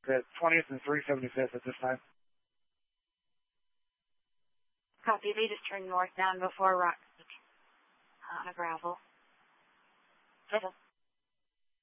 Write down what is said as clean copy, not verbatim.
at 20th and 375th at this time. Copy. They just turned northbound before Rock Creek on a gravel.